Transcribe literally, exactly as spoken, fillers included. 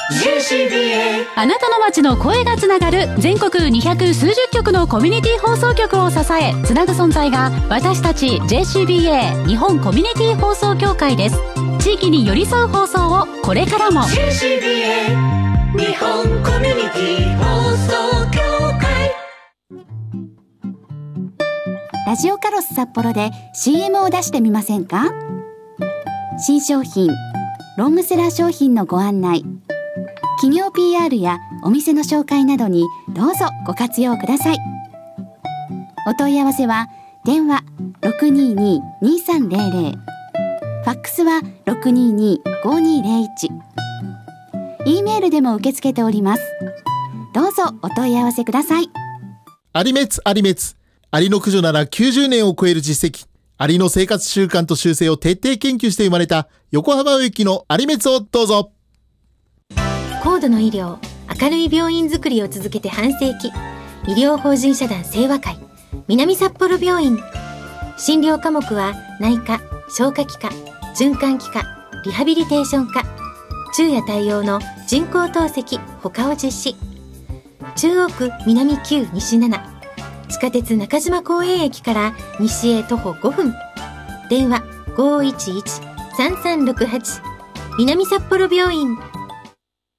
ジェーシービーエー。 あなたの街の声がつながる全国にひゃくすうじゅっきょくのコミュニティ放送局を支えつなぐ存在が私たち ジェーシービーエー 日本コミュニティ放送協会です。地域に寄り添う放送をこれからもジェーシービーエー 日本コミュニティ放送協会。 ラジオカロス札幌で シーエム を出してみませんか？新商品、ロングセラー商品のご案内、企業 ピーアール やお店の紹介などにどうぞご活用ください。お問い合わせは電話 ろくにーにーにーさんゼロゼロ、ファックスは ろくにーにーごにーゼロいち、E メールでも受け付けております。どうぞお問い合わせください。 アリメツアリメツ、アリの駆除ならきゅうじゅうねんを超える実績、アリの生活習慣と習性を徹底研究して生まれた横浜植木のアリメツをどうぞ。 高度の医療、明るい病院づくりを続けて半世紀、医療法人社団清和会南札幌病院。診療科目は内科、消化器科、循環器科、リハビリテーション科、昼夜対応の人工透析他を実施。中央区南きゅう西なな、地下鉄中島公園駅から西へ徒歩ごふん。電話 ごーいちいちさんさんろくはち、南札幌病院。